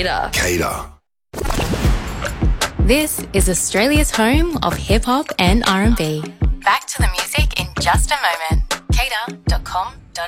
Cater. Cater. This is Australia's home of hip-hop and R&B. Back to the music in just a moment. Cater.com.au.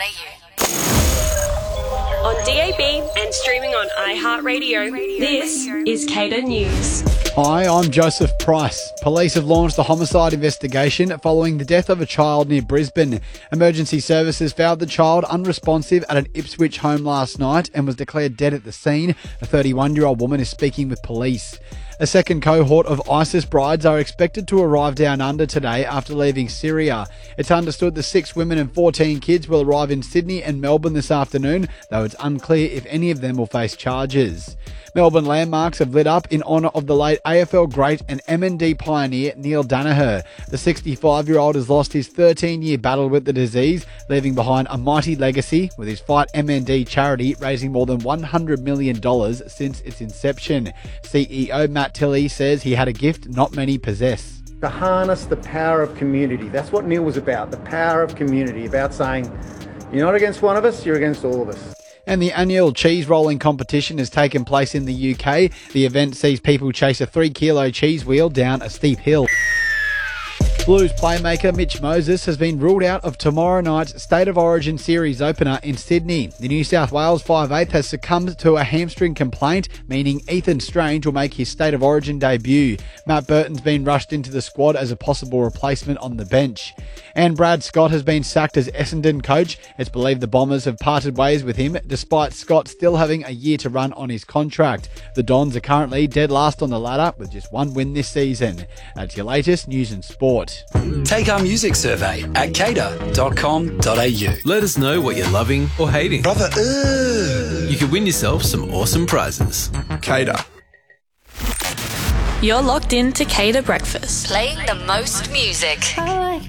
On DAB and streaming on iHeartRadio, this is Cater News. Hi, I'm Joseph Price. Police have launched a homicide investigation following the death of a child near Brisbane. Emergency services found the child unresponsive at an Ipswich home last night and was declared dead at the scene. A 31-year-old woman is speaking with police. A second cohort of ISIS brides are expected to arrive down under today after leaving Syria. It's understood the 6 women and 14 kids will arrive in Sydney and Melbourne this afternoon, though it's unclear if any of them will face charges. Melbourne landmarks have lit up in honour of the late AFL great and MND pioneer Neil Danaher. The 65-year-old has lost his 13-year battle with the disease, leaving behind a mighty legacy with his Fight MND charity raising more than $100 million since its inception. CEO Matt Tilley says he had a gift not many possess. To harness the power of community. That's what Neil was about, the power of community, about saying, you're not against one of us, you're against all of us. And the annual cheese rolling competition has taken place in the UK. The event sees people chase a 3-kilo cheese wheel down a steep hill. Blues playmaker Mitch Moses has been ruled out of tomorrow night's State of Origin Series opener in Sydney. The New South Wales 5'8" has succumbed to a hamstring complaint, meaning Ethan Strange will make his State of Origin debut. Matt Burton's been rushed into the squad as a possible replacement on the bench. And Brad Scott has been sacked as Essendon coach. It's believed the Bombers have parted ways with him, despite Scott still having a year to run on his contract. The Dons are currently dead last on the ladder with just 1 win this season. That's your latest news and sport. Take our music survey at cater.com.au. Let us know what you're loving or hating. Brother, You could win yourself some awesome prizes. Cater. You're locked in to Cater Breakfast. Playing the most music.